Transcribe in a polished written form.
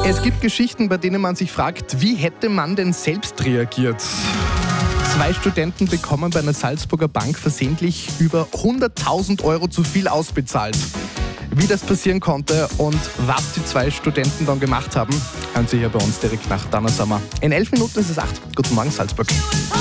Es gibt Geschichten, bei denen man sich fragt, wie hätte man denn selbst reagiert? 2 Studenten bekommen bei einer Salzburger Bank versehentlich über 100.000 Euro zu viel ausbezahlt. Wie das passieren konnte und was die 2 Studenten dann gemacht haben, hören Sie hier bei uns direkt nach Dana Sommer. In 11 Minuten ist es 8. Guten Morgen, Salzburg.